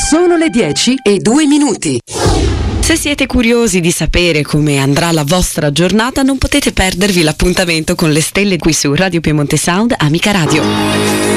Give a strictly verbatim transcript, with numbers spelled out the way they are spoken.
Sono le dieci e due minuti. Se siete curiosi di sapere come andrà la vostra giornata, non potete perdervi l'appuntamento con le stelle qui su Radio Piemonte Sound, Amica Radio.